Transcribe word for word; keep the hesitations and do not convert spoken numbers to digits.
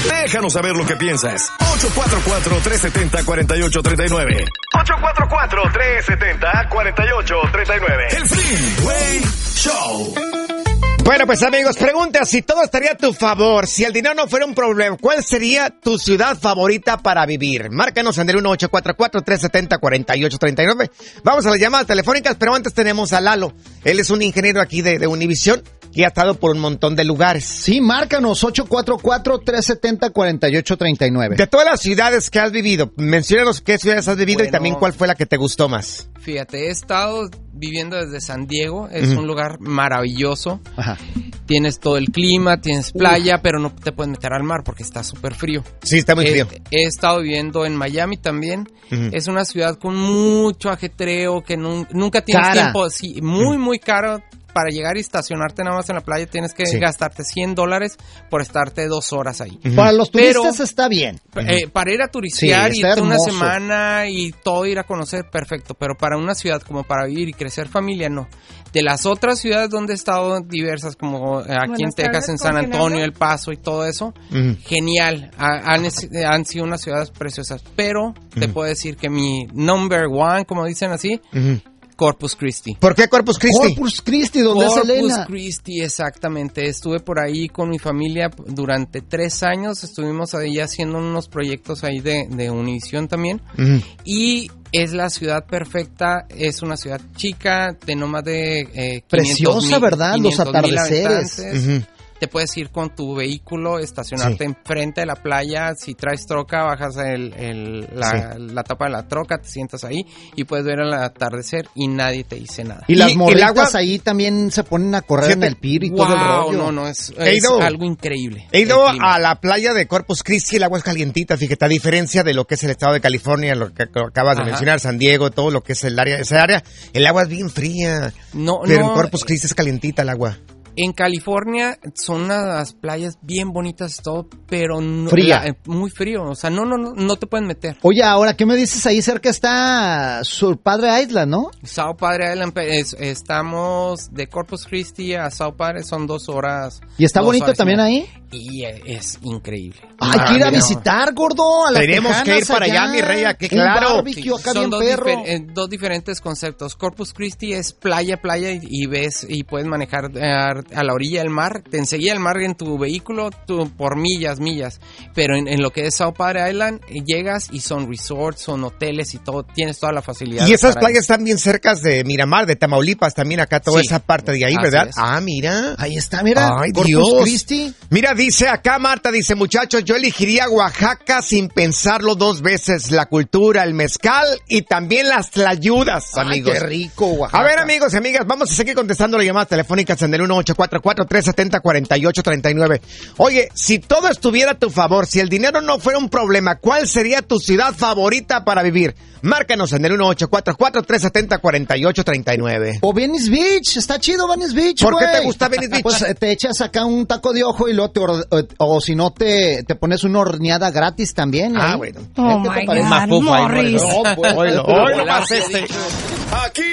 Déjanos saber lo que piensas. ocho cuatro cuatro, tres siete cero, cuatro ocho tres nueve. ocho cuatro cuatro, tres siete cero, cuatro ocho tres nueve. El Freeway Show. Bueno, pues amigos, pregunta si todo estaría a tu favor, si el dinero no fuera un problema, ¿cuál sería tu ciudad favorita para vivir? Márcanos en el uno ocho cuatro cuatro, tres siete cero, cuatro ocho tres nueve. Vamos a las llamadas telefónicas, pero antes tenemos a Lalo. Él es un ingeniero aquí de, de Univision y ha estado por un montón de lugares. Sí, márcanos ocho cuatro cuatro, tres siete cero, cuatro ocho tres nueve. De todas las ciudades que has vivido, menciónanos qué ciudades has vivido. Bueno, y también cuál fue la que te gustó más. Fíjate, he estado viviendo desde San Diego, es uh-huh. un lugar maravilloso. Ajá. Tienes todo el clima, tienes playa, uh. pero no te puedes meter al mar porque está súper frío. Sí, está muy frío. He, he estado viviendo en Miami también. Uh-huh. Es una ciudad con mucho ajetreo, que nun, nunca tienes cara. tiempo. Sí, muy, uh-huh. muy caro. Para llegar y estacionarte nada más en la playa tienes que sí. gastarte cien dólares por estarte dos horas ahí. Uh-huh. Para los turistas Pero, está bien. Eh, para ir a turistear sí, y una semana y todo ir a conocer, perfecto. Pero para una ciudad como para vivir y crecer familia, no. De las otras ciudades donde he estado diversas, como aquí Buenas en Texas, tardes, en San Antonio, El Paso y todo eso, uh-huh. genial. Ha, han, han sido unas ciudades preciosas. Pero uh-huh. te puedo decir que mi number one, como dicen así, uh-huh. Corpus Christi. ¿Por qué Corpus Christi? Corpus Christi, ¿dónde Corpus es Elena? Corpus Christi, exactamente. Estuve por ahí con mi familia durante tres años. Estuvimos ahí haciendo unos proyectos ahí de, de Univision también. Uh-huh. Y es la ciudad perfecta. Es una ciudad chica, de no más de eh, preciosa, mil, ¿verdad? Los atardeceres. Uh-huh. Te puedes ir con tu vehículo, estacionarte sí. enfrente de la playa. Si traes troca, bajas el, el, la, sí. la tapa de la troca, te sientas ahí y puedes ver el atardecer y nadie te dice nada. Y, y las morritas agua... ahí también se ponen a correr ¿Sí? en el pier y wow, todo el rollo. No, no, es, es ido, algo increíble. He ido a la playa de Corpus Christi, el agua es calientita, fíjate, a diferencia de lo que es el estado de California, lo que acabas Ajá. de mencionar, San Diego, todo lo que es el área, esa área, el agua es bien fría. No, pero no, en Corpus Christi es calientita el agua. En California son unas playas bien bonitas y todo, pero no, fría. La, muy frío, o sea, no, no, no, no te pueden meter. Oye, ahora, ¿qué me dices? Ahí cerca está Sur Padre Island, ¿no? South Padre Island, es, estamos de Corpus Christi a South Padre, son dos horas. ¿Y está bonito también ahí? Y es increíble. Hay ah, que ir a visitar, gordo, a las Tenemos que ir para allá, allá mi rey, aquí, claro. Un barbecue, acá sí, bien dos, perro. difer- eh, dos diferentes conceptos. Corpus Christi es playa, playa, y, y ves, y puedes manejar eh, a la orilla del mar. Te enseguida el mar en tu vehículo tú, por millas, millas. Pero en, en lo que es South Padre Island, eh, llegas y son resorts, son hoteles y todo, tienes toda la facilidad. Y esas playas están bien cercas de Miramar, de Tamaulipas, también acá, toda sí. esa parte de ahí, ¿verdad? Es. Ah, mira. Ahí está, mira. Ay, Corpus Dios. Christi. Mira, dice acá Marta, dice, muchachos, yo elegiría Oaxaca sin pensarlo dos veces. La cultura, el mezcal y también las tlayudas, amigos. Ay, qué rico, Oaxaca. A ver, amigos y amigas, vamos a seguir contestando las llamadas telefónicas en el uno ocho cuatro cuatro, tres siete cero, cuatro ocho tres nueve. Oye, si todo estuviera a tu favor, si el dinero no fuera un problema, ¿cuál sería tu ciudad favorita para vivir? Márcanos en el uno ocho cuatro cuatro, tres siete cero, cuatro ocho tres nueve. O Venice Beach, está chido Venice Beach, ¿Por güey? qué te gusta Venice Beach? Pues te echas acá un taco de ojo y luego te or- o, o si no te, te pones una horneada gratis también. Ah, ¿eh? bueno. Oh, ¿Qué my te parece? God, Morris. Hoy no más este. Aquí